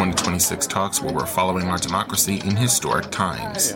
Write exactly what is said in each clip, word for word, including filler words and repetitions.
twenty twenty-six talks where we're following our democracy in historic times.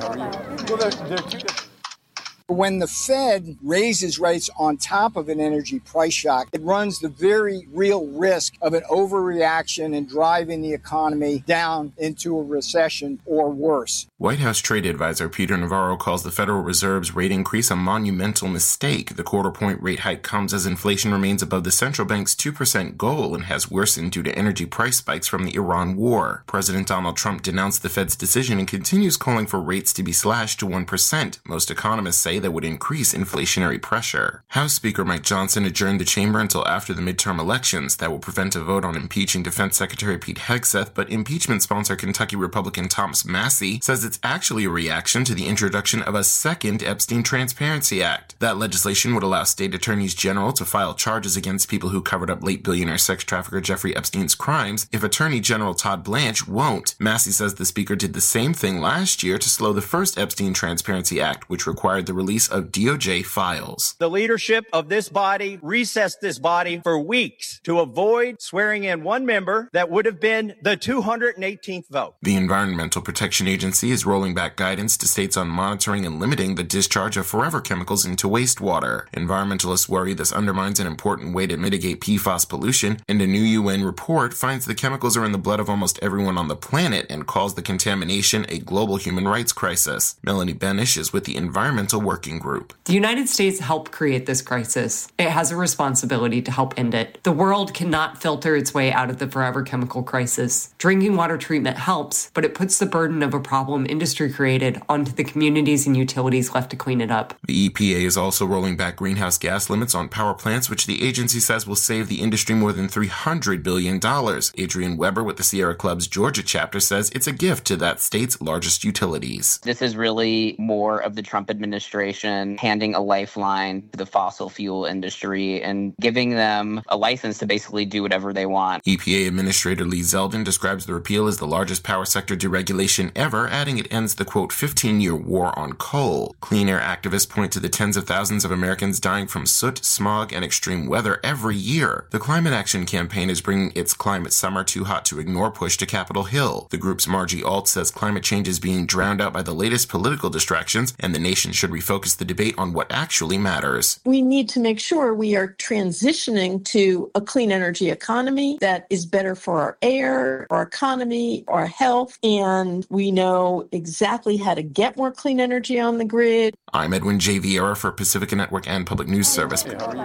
When the Fed raises rates on top of an energy price shock, it runs the very real risk of an overreaction and driving the economy down into a recession or worse. White House trade advisor Peter Navarro calls the Federal Reserve's rate increase a monumental mistake. The quarter-point rate hike comes as inflation remains above the central bank's two percent goal and has worsened due to energy price spikes from the Iran war. President Donald Trump denounced the Fed's decision and continues calling for rates to be slashed to one percent. Most economists say that would increase inflationary pressure. House Speaker Mike Johnson adjourned the chamber until after the midterm elections. That will prevent a vote on impeaching Defense Secretary Pete Hegseth, but impeachment sponsor Kentucky Republican Thomas Massie says it's actually a reaction to the introduction of a second Epstein Transparency Act. That legislation would allow state attorneys general to file charges against people who covered up late billionaire sex trafficker Jeffrey Epstein's crimes if Attorney General Todd Blanche won't. Massie says the speaker did the same thing last year to slow the first Epstein Transparency Act, which required the release of D O J files. The leadership of this body recessed this body for weeks to avoid swearing in one member that would have been the two hundred eighteenth vote. The Environmental Protection Agency is rolling back guidance to states on monitoring and limiting the discharge of forever chemicals into wastewater. Environmentalists worry this undermines an important way to mitigate P FAS pollution, and a new U N report finds the chemicals are in the blood of almost everyone on the planet and calls the contamination a global human rights crisis. Melanie Benish is with the Environmental Working Group. The United States helped create this crisis. It has a responsibility to help end it. The world cannot filter its way out of the forever chemical crisis. Drinking water treatment helps, but it puts the burden of a problem industry created onto the communities and utilities left to clean it up. The E P A is also rolling back greenhouse gas limits on power plants, which the agency says will save the industry more than three hundred billion dollars. Adrian Weber with the Sierra Club's Georgia chapter says it's a gift to that state's largest utilities. This is really more of the Trump administration handing a lifeline to the fossil fuel industry and giving them a license to basically do whatever they want. E P A Administrator Lee Zeldin describes the repeal as the largest power sector deregulation ever, adding it ends the, quote, fifteen-year war on coal. Clean air activists point to the tens of thousands of Americans dying from soot, smog, and extreme weather every year. The Climate Action Campaign is bringing its Climate Summer Too Hot to Ignore push to Capitol Hill. The group's Margie Alt says climate change is being drowned out by the latest political distractions, and the nation should refocus the debate on what actually matters. We need to make sure we are transitioning to a clean energy economy that is better for our air, our economy, our health, and we know exactly how to get more clean energy on the grid. I'm Edwin J. Vieira for Pacifica Network and Public News Service.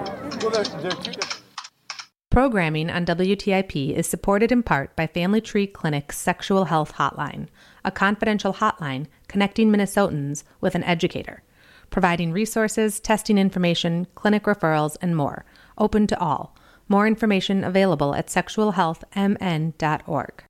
Programming on W T I P is supported in part by Family Tree Clinic's Sexual Health Hotline, a confidential hotline connecting Minnesotans with an educator, providing resources, testing information, clinic referrals, and more, open to all. More information available at sexual health m n dot org.